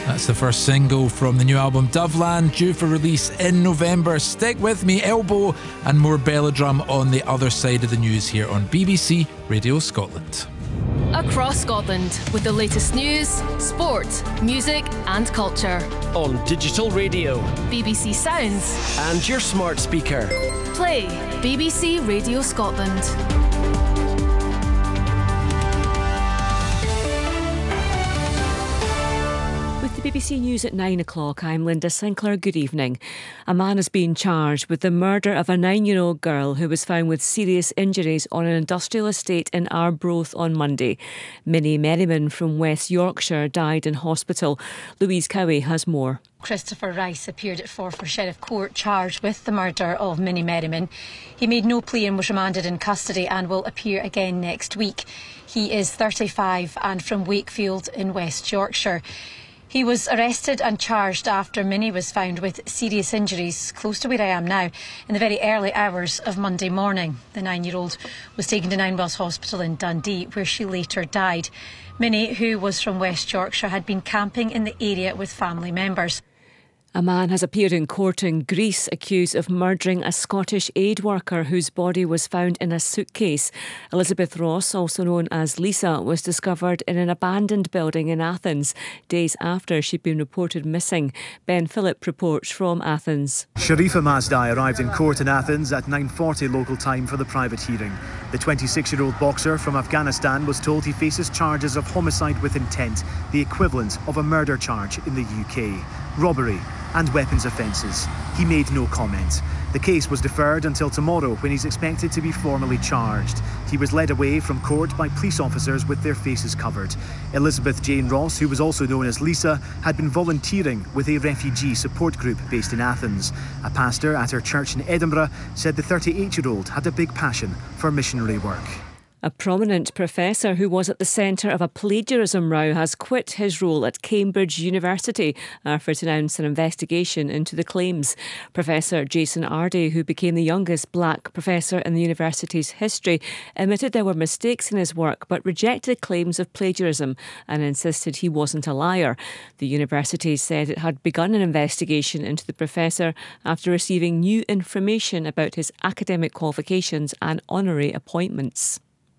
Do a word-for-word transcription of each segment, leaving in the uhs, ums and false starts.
That's the first single from the new album Doveland, due for release in November. Stick with me, Elbow, and more Belladrum on the other side of the news here on B B C Radio Scotland. Across Scotland with the latest news, sport, music and culture. On digital radio, B B C Sounds and your smart speaker. Play B B C Radio Scotland. With the B B C News at nine o'clock, I'm Linda Sinclair. Good evening. A man has been charged with the murder of a nine-year-old girl who was found with serious injuries on an industrial estate in Arbroath on Monday. Minnie Merriman from West Yorkshire died in hospital. Louise Cowie has more. Christopher Rice appeared at Forfar Sheriff Court charged with the murder of Minnie Merriman. He made no plea and was remanded in custody and will appear again next week. He is thirty-five and from Wakefield in West Yorkshire. He was arrested and charged after Minnie was found with serious injuries close to where I am now in the very early hours of Monday morning. The nine-year-old was taken to Ninewells Hospital in Dundee, where she later died. Minnie, who was from West Yorkshire, had been camping in the area with family members. A man has appeared in court in Greece accused of murdering a Scottish aid worker whose body was found in a suitcase. Elizabeth Ross, also known as Lisa, was discovered in an abandoned building in Athens days after she'd been reported missing. Ben Phillip reports from Athens. Sharifa Mazdai arrived in court in Athens at nine forty local time for the private hearing. The twenty-six-year-old boxer from Afghanistan was told he faces charges of homicide with intent, the equivalent of a murder charge in the U K, robbery and weapons offences. He made no comment. The case was deferred until tomorrow, when he's expected to be formally charged. He was led away from court by police officers with their faces covered. Elizabeth Jane Ross, who was also known as Lisa, had been volunteering with a refugee support group based in Athens. A pastor at her church in Edinburgh said the thirty-eight-year-old had a big passion for missionary work. A prominent professor who was at the centre of a plagiarism row has quit his role at Cambridge University after it announced an investigation into the claims. Professor Jason Ardie, who became the youngest black professor in the university's history, admitted there were mistakes in his work but rejected claims of plagiarism and insisted he wasn't a liar. The university said it had begun an investigation into the professor after receiving new information about his academic qualifications and honorary appointments.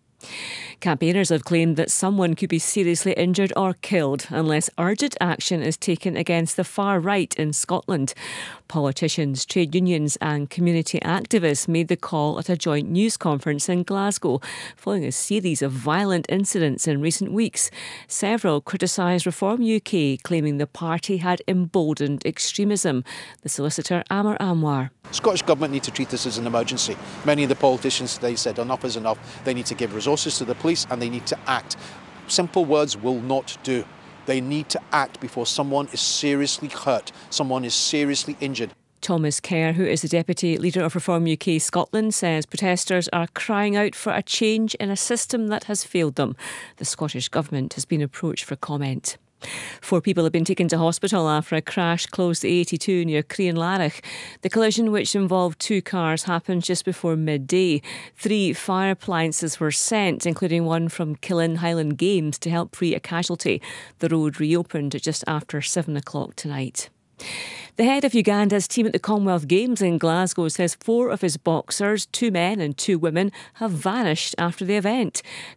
Campaigners have claimed that someone could be seriously injured or killed unless urgent action is taken against the far right in Scotland. Politicians, trade unions and community activists made the call at a joint news conference in Glasgow following a series of violent incidents in recent weeks. Several criticised Reform U K, claiming the party had emboldened extremism. The solicitor Amar Anwar. Scottish Government need to treat this as an emergency. Many of the politicians today said enough is enough. They need to give resources to the police and they need to act. Simple words will not do. They need to act before someone is seriously hurt, someone is seriously injured. Thomas Kerr, who is the Deputy Leader of Reform U K Scotland, says protesters are crying out for a change in a system that has failed them. The Scottish Government has been approached for comment. Four people have been taken to hospital after a crash closed the A eighty-two near Crianlarich. The collision, which involved two cars, happened just before midday. Three fire appliances were sent, including one from Killin Highland Games, to help free a casualty. The road reopened just after seven o'clock tonight. The head of Uganda's team at the Commonwealth Games in Glasgow says four of his boxers, two men and two women, have vanished after the event.